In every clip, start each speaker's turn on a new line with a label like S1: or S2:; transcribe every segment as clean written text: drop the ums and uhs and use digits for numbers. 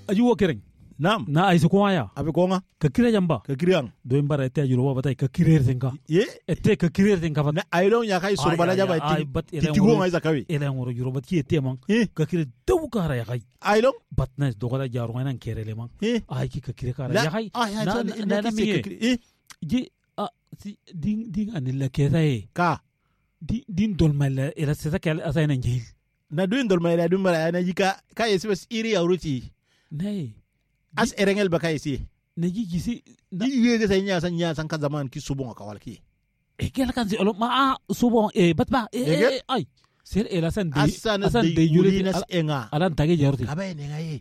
S1: aji wo kereng
S2: nam
S1: na ai ko aya
S2: abi ko nga
S1: ka kire jamba
S2: ka kirang
S1: do en bara te ajuro batay ka kire tenka
S2: ye
S1: ete ka kire tenka
S2: na aylon ya kai sur bala jaba ti go nga zakawi
S1: ele ngoro juro bat yete man ka kire daw kara ya kai
S2: aylon
S1: batna do gala jaru nan kere le man ay ki ka kire kara ya kai na mi ji si ding anilla keday
S2: ka
S1: din dolmal ila sesa kal asayna njil
S2: na duin dolmal ila dum mara na jika ka yesbes iri awruti
S1: nay
S2: as erengel ba kai si
S1: na jiji si
S2: di yege say nya san ka zaman ki subon ka walki
S1: kel kan si olo ma subon batba ay ser ela san de yuri
S2: nas enga
S1: alan tage jarti
S2: abay ne ngaye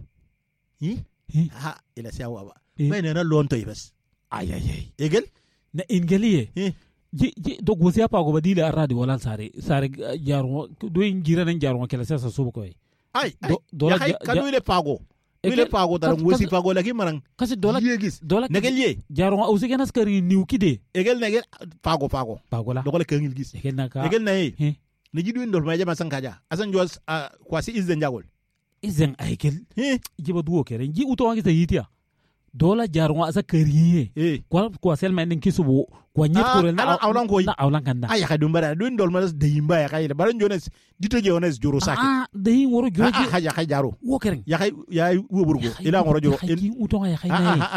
S2: ha ila sawa ba bay ne na lonto ibas
S1: ay
S2: egel
S1: na ingeliye ji do gosia pa go badile aradi wala sare jaru do injira nan jaru kala sa subu ko
S2: ay do kanu ile pago ile pago dar gosi pago lagi marang
S1: kasi dola
S2: yegis
S1: dola
S2: negeliye
S1: jaru o segen askari niw kide
S2: egel pago la do ko ngil gis
S1: egel naka
S2: egel nay ni jidu ndol ma jama sankaja asan jos kwasi izden jagol
S1: izen aikel jiba duwo kere ji uto wangi ta yitia dola jaru asa kariye kwa selma nden kisubu kwa nyet ko na awlan kanda
S2: ay ka dumbara do ndol ma de yimba ya kay baran jones dito je ones joro saki
S1: de yin woro joro
S2: ya kay jaro
S1: wo kere
S2: ya kay ya woburgo ila ngoro joro
S1: ki uto ya kay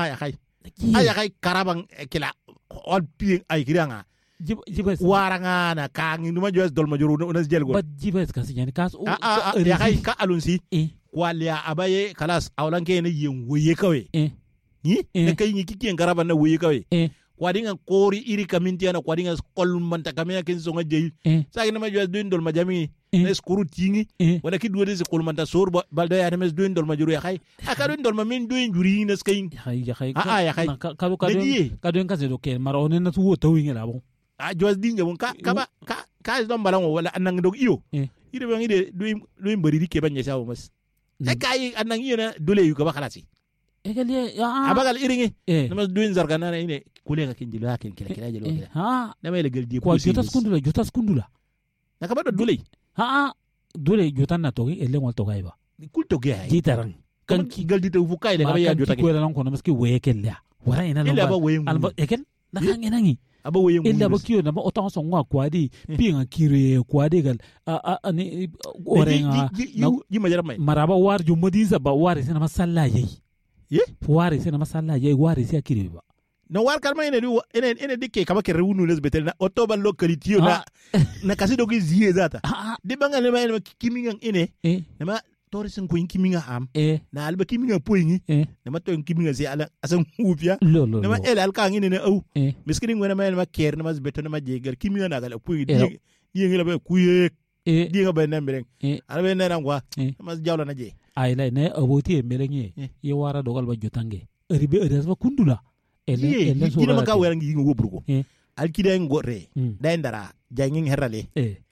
S2: ya kay karabang kila on pi ay kiranga
S1: jibes
S2: waranga na ka ngi duma jos dol ma joro ones jelgo
S1: ba jibes kasi yani kas
S2: ya kay ka alunsi kwaliya abaye kalas awlan ke ne yen woye kawe ne kay ni kiki karaba na woye kawe kwadinga kori iri kaminti ana kwadinga kol manta kamya kin so ngaje sa ina ma jos do ndol ma jami nes kuru tingi wala ki duwade se kol manta sor balda ya mes do ndol ma juru ya khay aka do ndol ma min do njuri nes kay
S1: ya khay
S2: kadu
S1: kaze do ke maro ne na tuwo tawinga la bon
S2: jos dinga bon ka do mbalango wala anang do iyo ire bangi de do mbari ri ke banya sawo mas e kay anang iyo na dole yu ka ba khalasi
S1: egaliye
S2: abagal iringi namas duin zargana na ine kulenga kinjilo yake kila jelo na mele geldi
S1: ko jotas kundula
S2: nakabado dulay
S1: dulay jotan na togi ele ngol togay ba
S2: kul togi ay
S1: jitaran
S2: kan ki geldi te fu kay de ngaba ya jotagi
S1: ko lan ko namaski wekella wala ina
S2: illa ba weyem
S1: alba ekel na kangenangi
S2: aba weyem
S1: illa ba kiyo na ba otan so ngwa kwadi pinga kire kwadi gal ani orenga
S2: yi majaramay
S1: maraba war ju modiza ba war sina masalla yayi wari sena masalla ye wari sia kiriba
S2: no war kalma ene dikke kama ke rewunu les betel na otoba locality na kasi dogi ziye zata di bangale ma ene kiminga ene na tori sen ko kiminga am na alba kiminga poingi na ma to kiminga si ala asan hupia na ma el alka ngine ne au miskini ngwana ma ene ma ker na ma betel na ma jeger kiminga na gal poingi di ngela ba kuye di nga ba nembereng alba ne rangwa ma jawla na je ay
S1: lay ne aboti melenye ye wara dogal ba jotange ribe eres ba kundula ele so
S2: dina maka werangi ngi wobrugo alkida ngore day ndara janging herale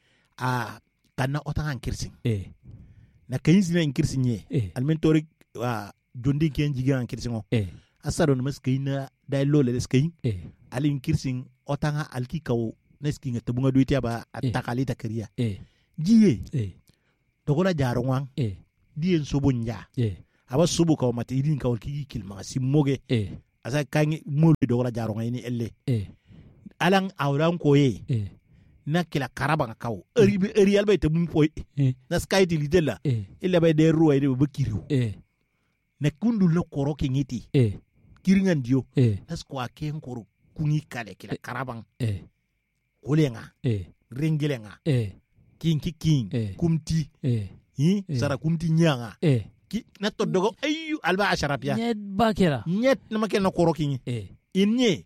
S2: kana otangan kirsing na kayinzina kirsingye almentori jondi ken jigan kirsingo asaro no maskina day lole leskayin alin kirsing otanga alkikaw neski ngata bunga duitia ba atakalita kriya jiye dogola jarongwang dien sobo nja aba sobo ka mate idin ka walki kilma simoge asa kangi molu do wala jaro ngani elle alang awlan koye na kila karaba kaw eri alba te mum foy na skaiti lidela illa bay de ruwa de bakiriw na kundu le koro ke ngiti kiringan dio tas ko aken koro kunyi kale kila karabang kolenga rengelenga king kumti sara kumti nyanga ki na to dogo ayu alba asharapia
S1: net bakera
S2: net na makena koro kinyi inye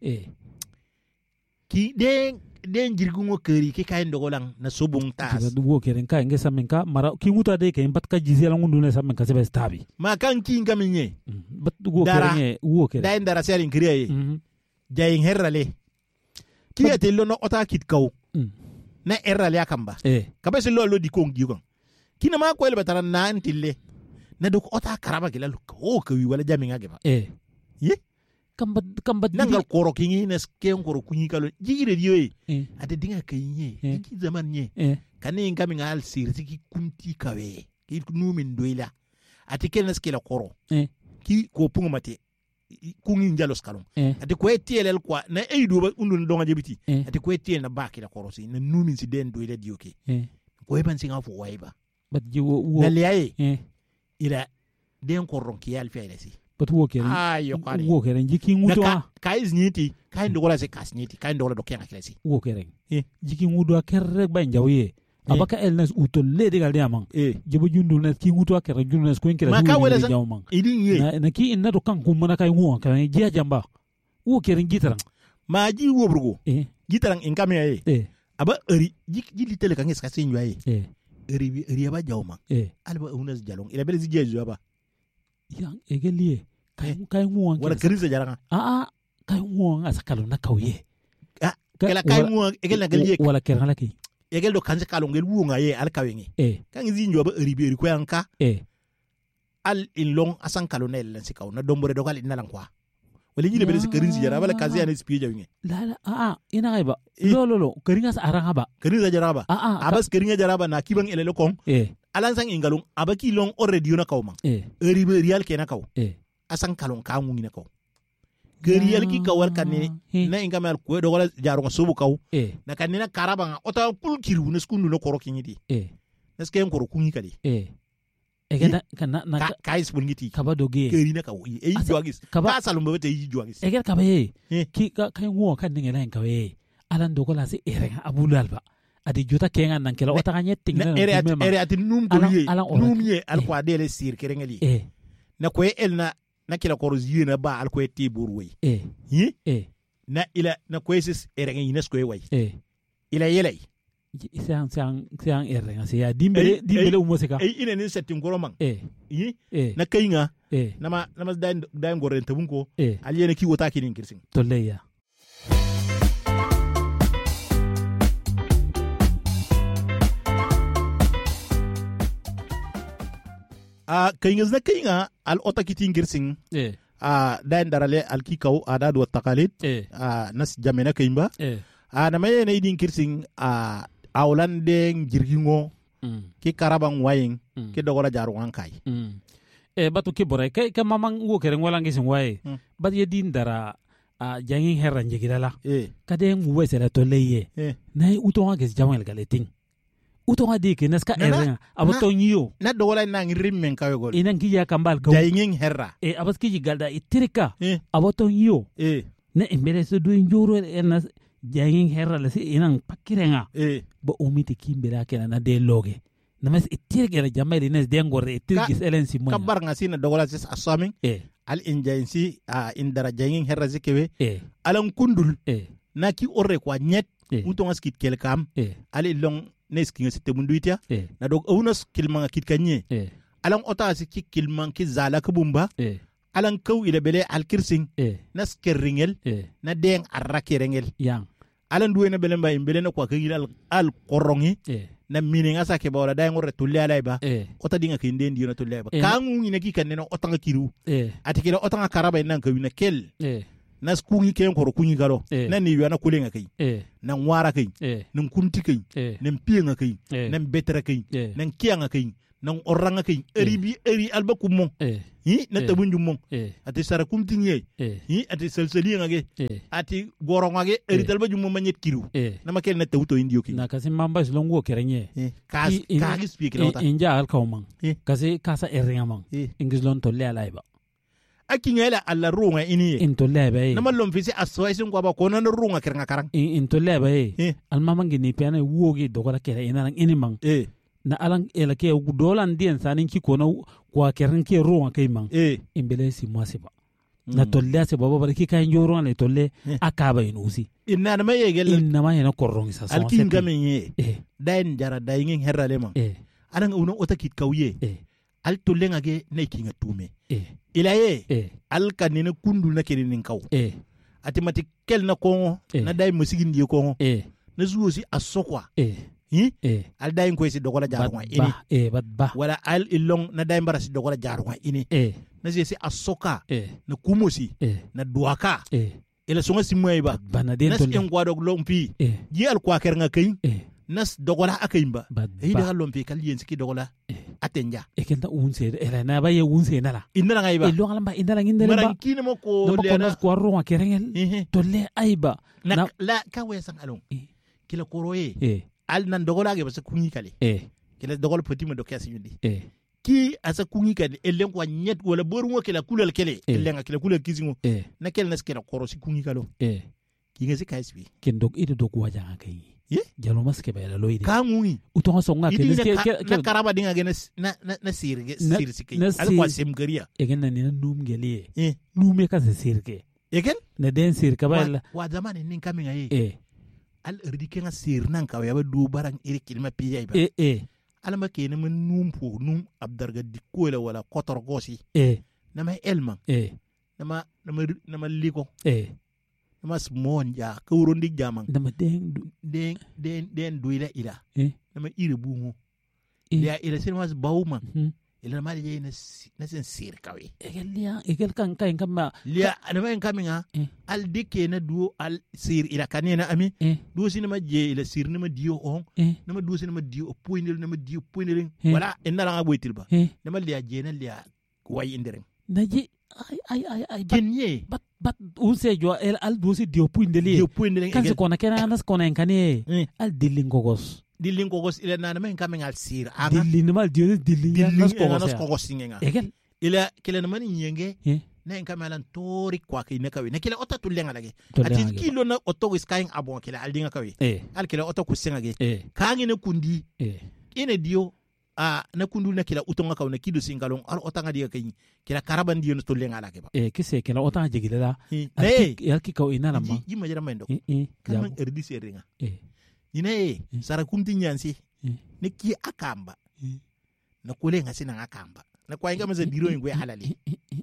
S2: ki den jirgungo keri ke kayen dogo lang na sobung tas
S1: dugo keren ka ngesa menka mara ki nguta de ke mbat ka jizela ngundu ne samen ka sebe stabi
S2: ma kan ki ngaminye
S1: bat dugo keren wo keren
S2: dai ndara selin kriye jayin herrale ki ate lono ota kit kaw na herrale akamba kabe se lo di kong digon kina ma ko ele batara nan tille na do ota karaba gila ko ko wi wala jami ngage ba ye kamba nangal koro kingi nes ken koro kunyi kalo jire diyo ate dinga kayye ki zaman nye kane ngami ngal sirti ki kunti kawe ki numin doila ate ken nes kila koro ki ko punga mate kungi jalos kalon ati ko etielel kwa na eido ba undun donga jebiti ati ko etiel na baki la korosi na numin si den do ile dioke ko ban singa fo waiba
S1: bat jiwo
S2: na liaye ila den koron ki yal fele si
S1: bat wo keren wo keren jiki ngudo
S2: kai zniti kai ndogola se kasniti kai ndogola do kenga kilasi
S1: wo keren jiki ngudo kerre ba njawiye abaka elnes utol lede gal diamang jebo jundul nes ki nguto akere jundul nes ko inkere jundul diamang na ki inna do kan kumana kay nguwa kan jiya jamba wo keren gitarang
S2: ma ji wo burgo gitarang inkame ay aba eri jili tele kan eska senyo ay eri aba jawma alba unas jalong ila bele zijeju aba
S1: yang egelie kay nguwa
S2: wala kriza jaranga
S1: kay nguwa asakalo na kawye
S2: kala kay nguwa egel na galie
S1: wala keren laki
S2: egel do kanse kalongel wuunga ye al kawengi kan zinjo ba ribe ko yanka al in long asan kalonel lan sikaw na dombore do kal inalan kwa wala yile bele sikarinzi jara bala kazi ana spie jawinge
S1: la ina gaiba lo karinga sa aranga ba
S2: karinza jaraba abas karinga jaraba na kibang elele kon alan sang ingalung abaki long already na kawma ribe real kena kaw asan kalon ka ngungina kaw geriyal ki kawar kanne na inga mal ko do wala jaru subu kaw na kanne na karaba ota kul kiru na skundu no koro kinyidi na sken koro kunyi kadi
S1: egeda kana na
S2: kais bulngiti
S1: kaba doge
S2: geri na kaw e joagis ka salum bete yi joagis
S1: egeda kaba ki ka kay ngo kan ngela en kawe alan do kola se ere abulal ba adi jota kenga nan kala ota kanye tingna
S2: ere ati num doliye num ye al kwa dele sir kerengeli na ko na kila koro yina ba al ko eti burway na ila na ko sis ereng ines ko way ila yelay sang ereng se ya dimbele umoseka ina nin setting goroman na kayinga nama daim goren tabunko al yene ki wota kinin kirsin
S1: tolleya
S2: kayinga na kayinga al otakiti ngirsin dain darale al kikaw adad wa taqalid nas jamena kayimba na maye na idin kirsin awlande jirgingo ki karabang wayin ki dogola jaru wankay
S1: batu ki boray kay ka mamang wo keren wala ngisin waye bat yedin dara jangin herran jigidala kadeng wesela to leye nay utonga gis jamal galeting utonga dike neska erren abato nyiyo
S2: na dogola na ngrimmen kawe gol
S1: inan ki ya kambal ko
S2: jayngin herra
S1: abas ki galda itirika abato nyiyo na embele so do njoro en jayngin herra la si inan pakirenga ba umiti kimbela kena na de loge namas itirge la jamal ines de ngore itirgis elensi mo
S2: kabar ngasi na dogola sis asamin al injainsi indara jayngin herra zikewe alan kundul na ki orre kwa nyet utonga skit kelkam ali long neski ngasi temunduitia na dog unas kilmanga kitkanye alang ota si kilmang ki zala kubumba alang kaw ila bele alkirsing nas kerringel na deng arrakerengel
S1: yang
S2: alang duwe na bele mbay bele na kwa kagil al korongi na mininga sa ke bawla dang orre tulle alay ba ota dinga kinde ndiyo na tulle ba kangu ngina ki kanne na otanga kiru atikira otanga karaba nan kawina kel nas kungi ken koro kungi galo nan ni yana kulenga kai nan wara kai nan kunti kai nan pienga kai nan betra kai nan kianga kai nan oranga kai eri alba kummo na tabunju mo ati sara kumtinye ati selseli ngage ati goronga ge eri talba jummo manyet kiru na makel na tawto indiyo ki
S1: na kasi mamba slongo kerenye
S2: ka speak lota
S1: inja al kawman kasi kasa erringa man ingizlon tolle alaiba
S2: akingela alla runga ini
S1: into lebe
S2: na malom fisi aswaisun kwa ba kona na runga kirenga karang
S1: into lebe al mamangi ni piana wogi dogola kere ina ini mang na alang elake dolan dien sanin ki kona kwa keren ki runga kai mang imbele si mwasiba na tolle se baba barki kan joro na tolle akaba inusi
S2: inna na maye gel
S1: inna maye na korong sa so
S2: alkin gamenye dain jara daingin herrale man alang uno otakit kawye al tolle ngage ne kinga tume ilaye al kanina kundu na kiri nin kaw ati mati kel na kongo na dai musigin di kongo na zuwo si asokwa al dai ko si dogola jarwa ini
S1: badba
S2: wala al ilong na dai mbara si dogola jarwa ini na si asoka na kumosi na duaka ila songa si moyba na si ngwa dog lompi ji al kwa ker nga kay nas dogola akayimba da lompi kal yen si ki dogola atenja
S1: ekenta unse ela na ba ye unse nala
S2: indala ngai ba
S1: ilo ngala indala ngindele ba
S2: marankine mo ko
S1: le na ko ro kerengel to le aiba
S2: na la ka we sang alon kila koroye al nan dogola ge ba sa kunyi kale kila dogol petit mo do kasi yundi ki asa kunyi kale ellen ko nyet wala boru ngo kila kulal kele ellen kila kulal kizingo na kele nas kila korosi kunyi kalo ki ngezi kaisbi
S1: ken dog ide dog waja kai jalo maske ba la loide
S2: ka ngui
S1: utonga songa ke
S2: na karaba dinga ge na sirge sirke al ko sem garia
S1: egen na ni num gelie nume ka sirke
S2: egen
S1: na den sirka ba la
S2: wa zamani nin kaminga al erdike nga sir nan ka yaba du barang iri kilma piya ba alama ke ne num po num abdarga dikola wala kotor gosi na ma elma na ma liko nama smon ja kawrondi jamang
S1: nama
S2: den duila ila nama ire bungo ya ila sen mas bauma ila ma je na sen sir kawe
S1: egel kan kama
S2: lia nama en kaminga al dike na duo al sir ila kanena ami duo sinama je ila sir nama dio on nama duo sinama dio poinel nama dio poinel wala enala ngaboitil ba nama lia je na lia way indereng
S1: naji ay
S2: genye
S1: bat unse jo al dosi dio puindeli kan se kona kena anas kona enkane al dilling gogos
S2: ila na men kamen al sir
S1: aga dilling mal dio dilling
S2: nas gogos singa
S1: egel
S2: ila kila na mani nyenge na en kamen lan tori kwa ke ne kawe na kila ota tulenga lage ati kilo na oto is kain abon kila al dinga kawe al kila oto kusenga ge kangi ne kundi ine dio na kundu na kila utonga kaw na kido singalong al otanga dia kay kila karaban dio no tulenga lage ba
S1: kise kila otanga jegile la yalki kaw inala ma
S2: jima jara mendo kan erdi seringa ine sara kumti nyansi ne ki akamba na kulenga sina akamba na kwa inga maza diro ngwe halali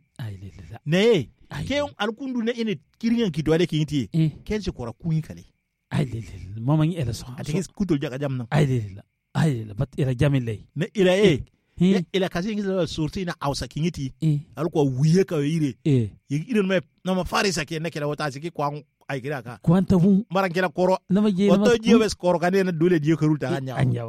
S2: ne ke al kundu na ine kiringa kitwale kinti kense kora kunyi kale
S1: mama ngi ela so
S2: ati kutol jaga jamna
S1: ay bat ila jamile
S2: na ila ila kasi ngi la sorti na awsa kingiti al ko wiye ka yire yire me na ma farisa ke na kila wata siki kwa ay kira ka
S1: kwanta fu
S2: maran kila koro
S1: na ma je
S2: oto jiwes koro ka ne na dole jiyo karulta
S1: anya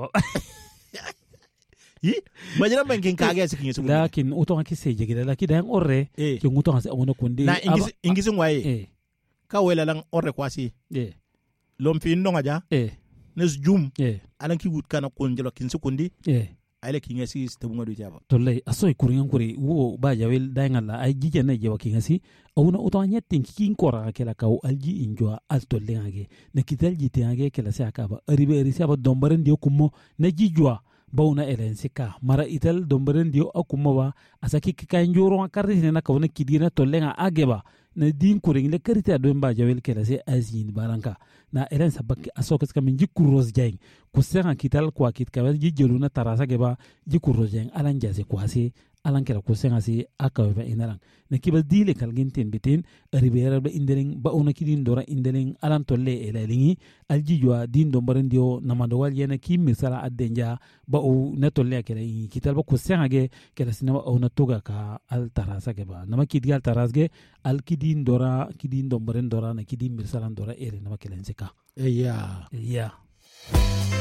S2: majira bankin kage siki ngi
S1: lakin uto ka kise jegile la kidan orre ke nguto ha amona kundi
S2: na ingisi ngwaye ka wela lang orre kwasi lomfi ndonga ja nes jum alan ki wut kana konjelo kin sekundi ayla ki ngasi stabunga do jaba
S1: tollay asoy kuringan kuri wo ba jawel dangala ay jije na jewa ki ngasi awuna uto nyetin kin kora kala kaw alji injwa al tolle ngage na kital jite ngage kala sa ka ba aribe risa ba dombaren dio kummo na jijwa bawna elen sika mara ital dombaren dio akummo ba asaki kan joro karri na kawna kidina tolle nga ageba na din kuring le karita do mba jawel kala se azin baranka na elen sabak asokas kam jikuros jeng kusenga kital kwa kit ka jijelu na tarasa geba jikuros jeng alan jaze kwase alan kala kusenga si akawe ba inalang na kiba dile kalgintin bitin ribera ba indeleng ba ona kidin dora indeleng alan tolle elalingi aljijwa din do barandio namando wal yena ki misala addenja ba o na tolle kala kital ba kusenga ge kala sinama ona toga ka al tarasa geba nama kidgal tarasge al kidin dora kidin do barandora na kidin misala dora ere nama kala nseka
S2: yeah